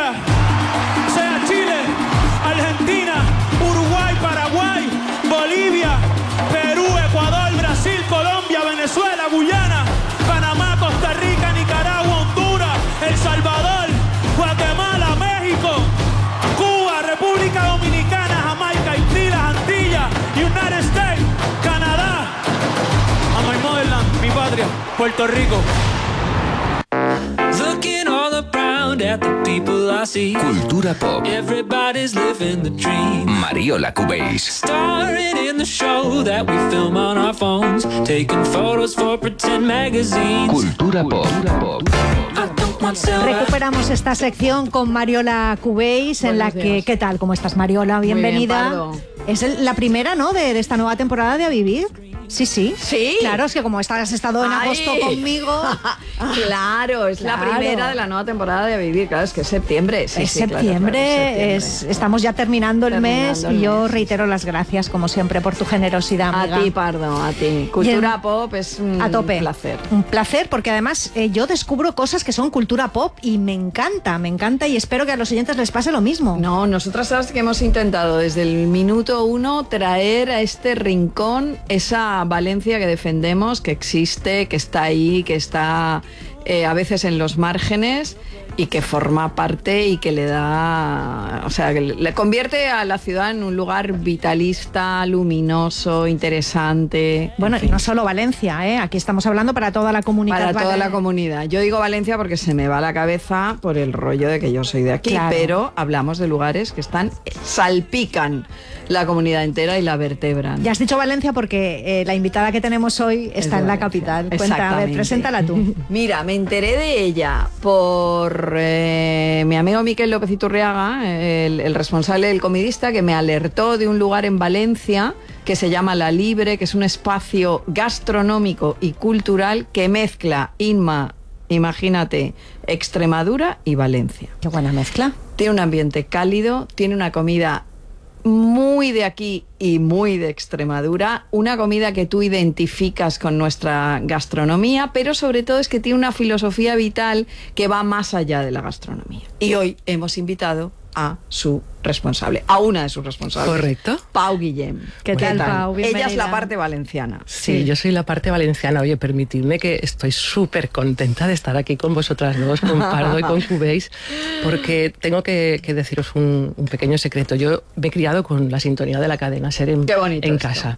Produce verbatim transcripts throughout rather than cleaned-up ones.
Colombia, sea Chile, Argentina, Uruguay, Paraguay, Bolivia, Perú, Ecuador, Brasil, Colombia, Venezuela, Guyana, Panamá, Costa Rica, Nicaragua, Honduras, El Salvador, Guatemala, México, Cuba, República Dominicana, Jamaica, Haití, las Antillas, United States, Canadá, and my motherland, mi patria, Puerto Rico. Looking all around at the people I see. Cultura pop. Everybody's living the dream. Mariola Cubells. Starring in the show that we film on our phones. Taking photos for pretend magazines. Cultura pop. Recuperamos esta sección con Mariola Cubells, en la que... ¿Qué tal? ¿Cómo estás, Mariola? Bienvenida. Muy bien, es el, la primera, ¿no?, de, de esta nueva temporada de A Vivir. Sí, sí. Sí. Claro, es que como estás, has estado en Ay. agosto conmigo... Claro, es Claro. la primera de la nueva temporada de A Vivir. Claro, es que es septiembre. Sí, es, sí, septiembre, claro, claro, es es septiembre. estamos ya terminando el Terminando mes el y yo mes. reitero las gracias, como siempre, por tu generosidad, amiga. A ti, Pardo, a ti. Cultura Bien. pop es un A tope. placer. Un placer, porque además eh, yo descubro cosas que son cultura pop y me encanta, me encanta, y espero que a los oyentes les pase lo mismo. No, nosotras sabes que hemos intentado desde el minuto uno traer a este rincón esa Valencia que defendemos, que existe, que está ahí, que está eh, a veces en los márgenes y que forma parte y que le da, o sea, que le convierte a la ciudad en un lugar vitalista, luminoso, interesante. Bueno, en y fin. no solo Valencia, ¿eh? Aquí estamos hablando para toda la comunidad. Para toda vale- la comunidad. Yo digo Valencia porque se me va la cabeza por el rollo de que yo soy de aquí, Claro. pero hablamos de lugares que están, salpican la comunidad entera y la vertebran. Ya has dicho Valencia porque eh, la invitada que tenemos hoy Es está de en la Valencia. capital. Cuenta, a ver, Exactamente. preséntala tú. Mira, me enteré de ella por eh, mi amigo Miquel López Iturriaga, el, el responsable del Comidista, que me alertó de un lugar en Valencia que se llama La Libre, que es un espacio gastronómico y cultural que mezcla, Inma, imagínate, Extremadura y Valencia. Qué buena mezcla. Tiene un ambiente cálido, tiene una comida muy de aquí y muy de Extremadura, una comida que tú identificas con nuestra gastronomía, pero sobre todo es que tiene una filosofía vital que va más allá de la gastronomía. Y hoy hemos invitado a su responsable, a una de sus responsables. Correcto. Pau Guillem. ¿Qué tal, Pau? Ella es Bienvenida. la parte valenciana. Sí, yo soy la parte valenciana. Oye, permitidme que estoy súper contenta de estar aquí con vosotras dos, con Pardo y con Cubells, porque tengo que, que deciros un, un pequeño secreto. Yo me he criado con la sintonía de la cadena SER en, Qué bonito en esto. casa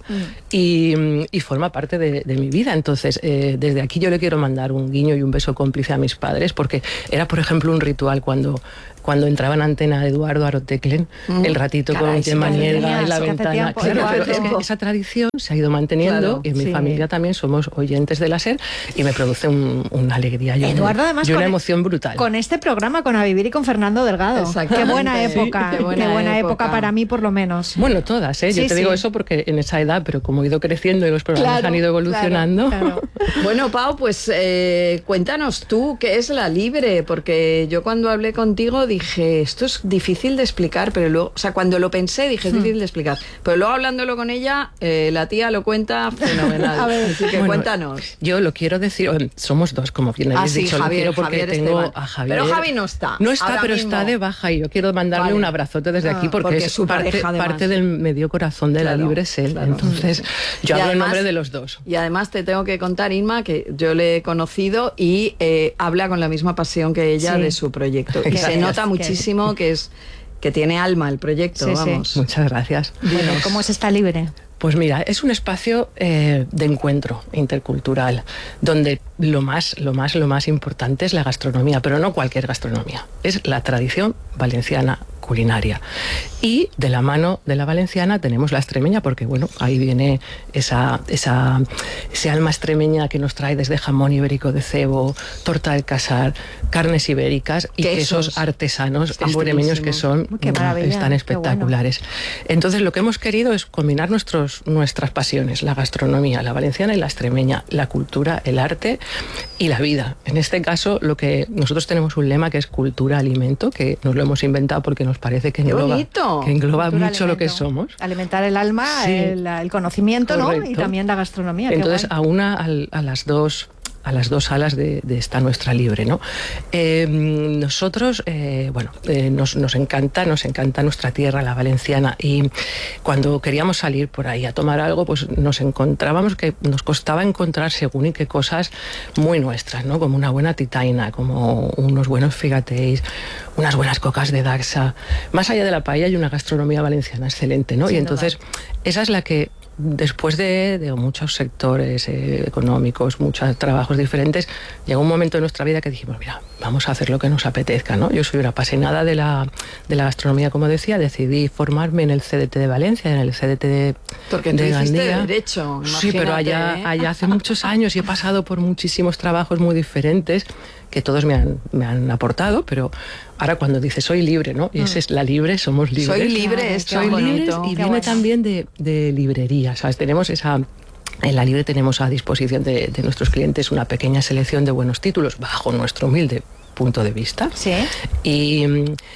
y, y forma parte de, de mi vida. Entonces, eh, desde aquí yo le quiero mandar un guiño y un beso cómplice a mis padres, porque era, por ejemplo, un ritual cuando... cuando entraba en antena de Eduardo Aroteclen, Mm. el ratito Caray, con sí, Gemma madre Nierga mía, en la sí que hace ventana. tiempo, Claro, pero Eduardo. es que esa tradición se ha ido manteniendo Claro, y en mi sí. familia también somos oyentes de la SER y me produce un- una alegría y, un- Eduardo, además, y una con- emoción brutal. Con este programa, con A Vivir y con Fernando Delgado. Exactamente. Qué buena Sí, época, qué qué buena buena, época. época para mí, por lo menos. Bueno, todas, ¿eh? Yo Sí, te digo sí. eso porque en esa edad, pero como he ido creciendo y los programas Claro, han ido evolucionando. Claro, claro. Bueno, Pau, pues eh, cuéntanos tú qué es La Libre, porque yo cuando hablé contigo dije, esto es difícil de explicar, pero luego, o sea, cuando lo pensé dije, es difícil de explicar, pero luego hablándolo con ella, eh, la tía lo cuenta fenomenal. A ver. Así que Bueno, cuéntanos. Yo lo quiero decir, eh, somos dos, como bien Ah, habéis sí, dicho, Javier, lo quiero porque Javier tengo Esteban. a Javier. Pero Javi no está. No está, ahora pero mismo. está de baja y yo quiero mandarle Vale. un abrazote desde Ah, aquí porque, porque es es su parte, pareja, además. parte del medio corazón de Claro, La Libre es él. claro. Entonces, yo Y hablo en además- nombre de los dos. Y además te tengo que contar, Inma, que yo le he conocido y eh, habla con la misma pasión que ella Sí. de su proyecto. Y Qué se es, nota qué muchísimo que es que tiene alma el proyecto, Sí, sí. vamos. Muchas gracias. Bueno, ¿cómo es esta libre? Pues mira, es un espacio eh, de encuentro intercultural, donde lo más, lo más, lo más importante es la gastronomía, pero no cualquier gastronomía, es la tradición valenciana culinaria. Y de la mano de la valenciana tenemos la extremeña, porque bueno, ahí viene esa, esa, ese alma extremeña que nos trae desde jamón ibérico de cebo, torta del casar, carnes ibéricas y quesos, Quesos. artesanos Están extremeños que buenísimos. son Qué maravilla, están qué espectaculares. Entonces lo que hemos querido es combinar nuestros, nuestras pasiones, la gastronomía, la valenciana y la extremeña, la cultura, el arte y la vida. En este caso, lo que nosotros tenemos un lema que es cultura alimento, que nos lo hemos inventado porque nos parece que ¡Qué engloba, bonito! que engloba Cultura, mucho lo que alimento. somos. Alimentar el alma, Sí. el, el conocimiento, ¿no? Y Correcto. también la gastronomía. qué Entonces, guay. a una al- a las dos a las dos salas de, de esta nuestra libre, ¿no? Eh, nosotros, eh, bueno, eh, nos, nos encanta, nos encanta nuestra tierra, la valenciana, y cuando queríamos salir por ahí a tomar algo, pues nos encontrábamos que nos costaba encontrar según y qué cosas muy nuestras, ¿no? Como una buena titaina, como unos buenos figateis, unas buenas cocas de Daxa. Más allá de la paella hay una gastronomía valenciana excelente, ¿no? Sin y entonces duda. esa es la que después de, de muchos sectores eh, económicos, muchos trabajos diferentes, llegó un momento en nuestra vida que dijimos, mira, vamos a hacer lo que nos apetezca, ¿no? Yo soy una apasionada de la, de la gastronomía, como decía, decidí formarme en el C D T de Valencia, en el C D T de, Porque de tú hiciste Gandía. Derecho, Sí, pero allá, ¿eh? allá hace muchos años y he pasado por muchísimos trabajos muy diferentes que todos me han, me han aportado, pero ahora cuando dices soy libre, ¿no? Y esa es la libre, somos libres. Soy libre, Claro, es Soy tan libres bonito. y Qué viene bueno. también de, de librería, ¿sabes? Tenemos esa... En la Libre tenemos a disposición de, de nuestros clientes una pequeña selección de buenos títulos, bajo nuestro humilde punto de vista. Sí. Y,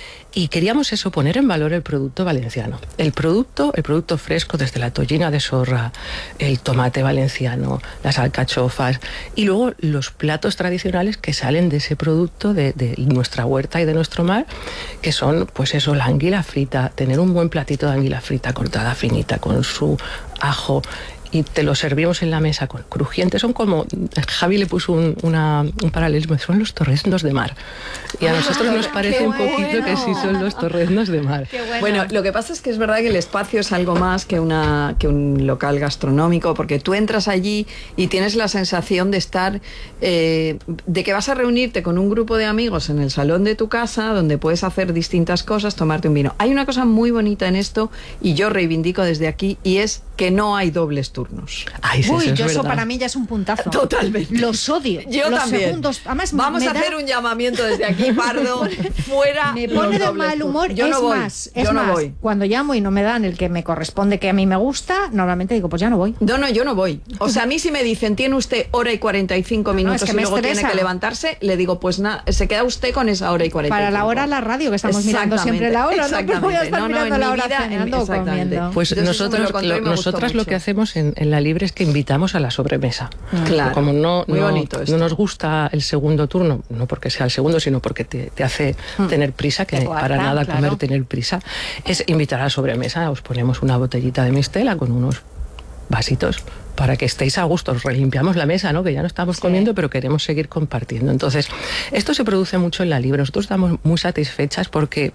y queríamos eso, poner en valor el producto valenciano. El producto, el producto fresco, desde la tollina de sorra, el tomate valenciano, las alcachofas, y luego los platos tradicionales que salen de ese producto, de, de nuestra huerta y de nuestro mar, que son, pues eso, la anguila frita, tener un buen platito de anguila frita cortada finita, con su ajo, y te lo servimos en la mesa con crujientes. Son como, Javi le puso un, una, un paralelismo, son los torreznos de mar. Y a nosotros nos parece qué un poquito bueno. que sí son los torreznos de mar. Qué bueno. Bueno, lo que pasa es que es verdad que el espacio es algo más que, una, que un local gastronómico, porque tú entras allí y tienes la sensación de estar, eh, de que vas a reunirte con un grupo de amigos en el salón de tu casa, donde puedes hacer distintas cosas, tomarte un vino. Hay una cosa muy bonita en esto, y yo reivindico desde aquí, y es que no hay dobles turnos. Ay, sí, Uy, eso es yo eso verdad. para mí ya es un puntazo. Totalmente. Los odio. Yo Los también. segundos. Además, Vamos me a da- hacer un llamamiento desde aquí, Pardo, fuera. Me los pone de dobles mal turnos. humor. Yo es no voy. más, es yo no más, voy. cuando llamo y no me dan el que me corresponde, que a mí me gusta, normalmente digo, pues ya no voy. No, no, yo no voy. O sea, a mí si me dicen, tiene usted hora y cuarenta y cinco minutos es que y me luego estresa. tiene que levantarse, le digo, pues nada, se queda usted con esa hora y cuarenta y cinco. Para la hora la radio, que estamos mirando siempre la hora, ¿no? Pero voy a estar No, no, mirando en la mi hora vida, en- cenando o exactamente. comiendo. Pues Yo eso me nosotros, lo conté y lo- me gustó nosotras lo mucho. que hacemos en, en la Libre es que invitamos a la sobremesa. Claro. Como no, Muy no, bonito esto. no nos gusta el segundo turno, no porque sea el segundo, sino porque te, te hace tener prisa, que Te coarta, para nada claro. comer tener prisa, es invitar a la sobremesa. Os ponemos una botellita de mistela con unos vasitos para que estéis a gusto. Os relimpiamos la mesa, ¿no? Que ya no estamos Sí. comiendo, pero queremos seguir compartiendo. Entonces, esto se produce mucho en la Libre. Nosotros estamos muy satisfechas porque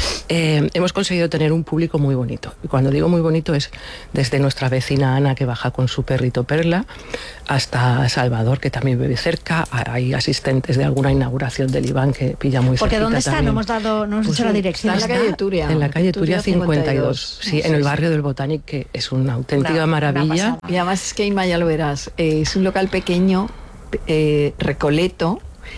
eh, hemos conseguido tener un público muy bonito. Y cuando digo muy bonito es desde nuestra vecina Ana, que baja con su perrito Perla, hasta Salvador, que también vive cerca. Hay asistentes de alguna inauguración del Iván que pilla muy cerca. Porque ¿dónde está? No hemos dado, no hemos Pues dicho la en- dirección. Está en la calle Turia. En la calle Turia cincuenta y dos, sí, en el barrio del Botanic, que es una auténtica Una- una maravilla. pasada. Y además es que Inma, ya lo verás, eh, es un local pequeño, eh, recoleto,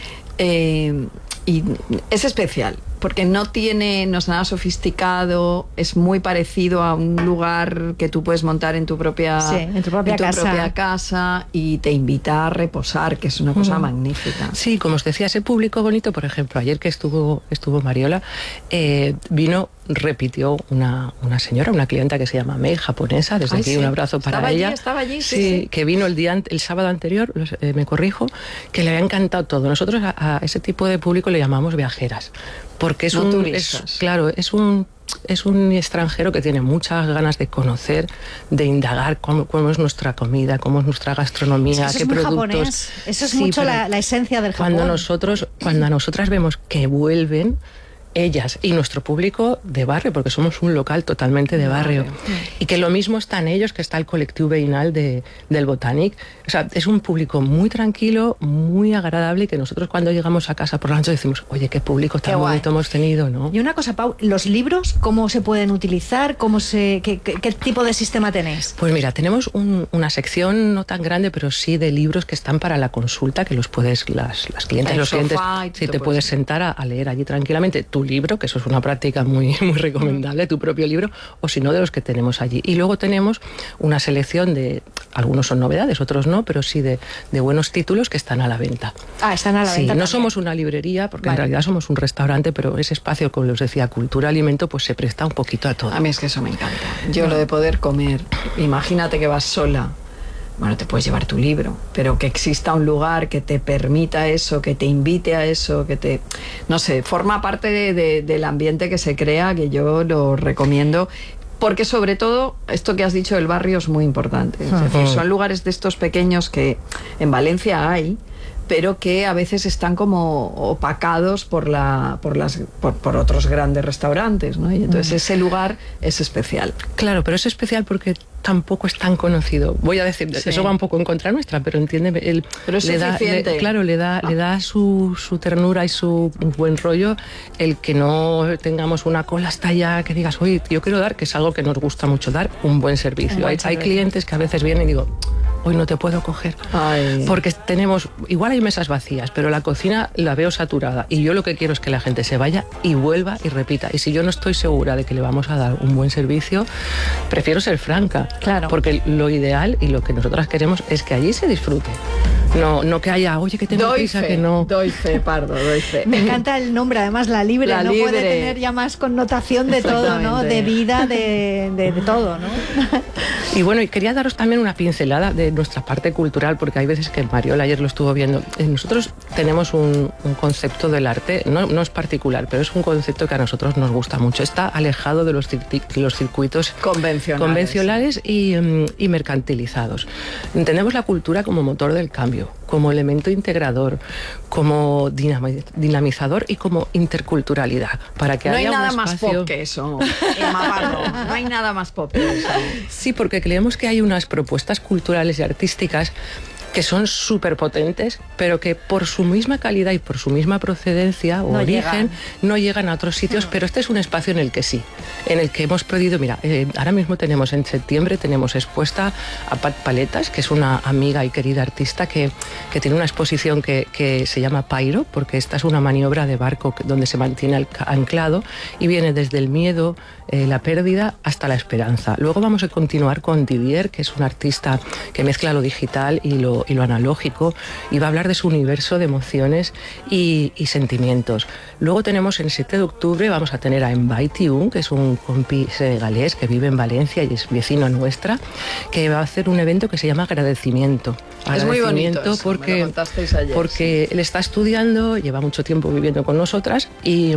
eh, y es especial, porque no tiene, no es nada sofisticado, es muy parecido a un lugar que tú puedes montar en tu propia, Sí, en tu propia casa. propia casa, y te invita a reposar, que es una cosa Mm. magnífica. Sí, como os decía, ese público bonito, por ejemplo, ayer que estuvo, estuvo Mariola, eh, vino, repitió una, una señora, una clienta que se llama Mei, japonesa, desde Ay, aquí sí. un abrazo para Estaba allí, ella. estaba allí, sí, sí. Que vino el día ante- el sábado anterior, los- eh, me corrijo, que le había encantado todo. Nosotros a, a ese tipo de público le llamamos viajeras, porque es No un, turistas. es, claro, es un es un extranjero que tiene muchas ganas de conocer, de indagar cómo, cómo es nuestra comida, cómo es nuestra gastronomía, Es que eso qué es muy productos. japonés. Eso es Sí, mucho pero la, la esencia del Japón. Cuando nosotros, cuando a nosotras vemos que vuelven ellas y nuestro público de barrio, porque somos un local totalmente de barrio, y que lo mismo están ellos, que está el colectivo vecinal de, del Botanic. O sea, es un público muy tranquilo, muy agradable, y que nosotros cuando llegamos a casa por la noche decimos, oye, qué público tan Qué guay. bonito hemos tenido, ¿no? Y una cosa, Pau, ¿los libros cómo se pueden utilizar? ¿Cómo se, qué, qué- qué tipo de sistema tenéis? Pues mira, tenemos un- una sección no tan grande, pero sí de libros que están para la consulta, que los puedes, las, las clientes, El los clientes, sofá y tú sí, te te puedes puedes sentar a, a leer allí tranquilamente tu libro, que eso es una práctica muy, muy recomendable, tu propio libro, o si no, de los que tenemos allí. Y luego tenemos una selección de, algunos son novedades, otros no, pero sí de, de buenos títulos que están a la venta. Ah, están a la Sí, venta no también. somos una librería, porque Vale. en realidad somos un restaurante, pero ese espacio, como les decía, cultura, alimento, pues se presta un poquito a todo. A mí es que eso me encanta. Yo lo de poder comer, imagínate que vas sola bueno, te puedes llevar tu libro, pero que exista un lugar que te permita eso, que te invite a eso, que te, no sé, forma parte de, de, del ambiente que se crea, que yo lo recomiendo. Porque sobre todo, esto que has dicho del barrio es muy importante. Es decir, son lugares de estos pequeños que en Valencia hay, pero que a veces están como opacados por la por las por, por otros grandes restaurantes, ¿no? Y entonces ese lugar es especial. Claro, pero es especial porque tampoco es tan conocido. Voy a decir, sí. Eso va un poco en contra nuestra, pero entiéndeme, él pero es le da, suficiente. Le, claro, le da, ah. le da su, su ternura y su buen rollo el que no tengamos una cola hasta allá, que digas, oye, yo quiero dar, que es algo que nos gusta mucho, dar un buen servicio. Un buen hay, servicio. Hay clientes que a veces vienen y digo, hoy no te puedo coger. Ay. Porque tenemos, igual hay mesas vacías, pero la cocina la veo saturada y yo lo que quiero es que la gente se vaya y vuelva y repita. Y si yo no estoy segura de que le vamos a dar un buen servicio, prefiero ser franca. Claro. Porque lo ideal y lo que nosotras queremos es que allí se disfrute. No, no que haya, oye, que tengo doy prisa, fe, que no. Doy fe, Pardo, doy fe. Me encanta el nombre, además, La Libre. La no libre. Puede tener ya más connotación de todo, ¿no? De vida, de, de, de todo, ¿no? Y bueno, y quería daros también una pincelada de nuestra parte cultural, porque hay veces que Mariola ayer lo estuvo viendo. Nosotros tenemos un, un concepto del arte, no, no es particular, pero es un concepto que a nosotros nos gusta mucho. Está alejado de los, los circuitos convencionales, convencionales y, y mercantilizados. Entendemos la cultura como motor del cambio, como elemento integrador, como dinamizador y como interculturalidad. Para que no haya hay nada un espacio... más pop que eso, Emma Pardo. No hay nada más pop que eso. Sí, porque creemos que hay unas propuestas culturales y artísticas que son súper potentes, pero que por su misma calidad y por su misma procedencia o no origen llegan. no llegan a otros sitios, pero este es un espacio en el que sí, en el que hemos podido, mira, eh, ahora mismo tenemos en septiembre, tenemos expuesta a Pat Paletas, que es una amiga y querida artista que, que tiene una exposición que, que se llama Pairo, porque esta es una maniobra de barco donde se mantiene anclado y viene desde el miedo, eh, la pérdida, hasta la esperanza. Luego vamos a continuar con Didier, que es un artista que mezcla lo digital y lo y lo analógico, y va a hablar de su universo de emociones y, y sentimientos. Luego tenemos el siete de octubre, vamos a tener a Mbaye Thioune, que es un compi senegalés que vive en Valencia y es vecino nuestra, que va a hacer un evento que se llama Agradecimiento. Es muy bonito eso, porque, me lo contasteis ayer, porque sí. Él está estudiando, lleva mucho tiempo viviendo con nosotras y...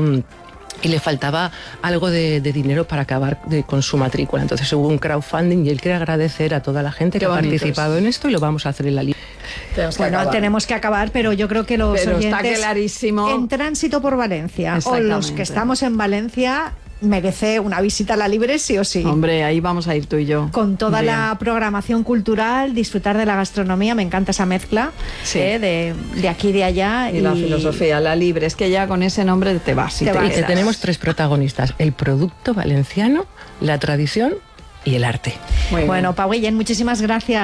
y le faltaba algo de, de dinero para acabar de, con su matrícula. Entonces hubo un crowdfunding y él quiere agradecer a toda la gente Qué que ha participado es. en esto y lo vamos a hacer en la línea. Tenemos bueno, acabar. tenemos que acabar, pero yo creo que los pero oyentes está clarísimo. En tránsito por Valencia o los que estamos en Valencia merece una visita a La Libre sí o sí. Hombre, ahí vamos a ir tú y yo. Con toda Bien. la programación cultural, disfrutar de la gastronomía, me encanta esa mezcla sí. ¿eh? de, de aquí y de allá. Y, y la filosofía, La Libre, es que ya con ese nombre te vas. Y te te, vas. Y te tenemos tres protagonistas, el producto valenciano, la tradición y el arte. Muy bueno, Pau Guillén, muchísimas gracias.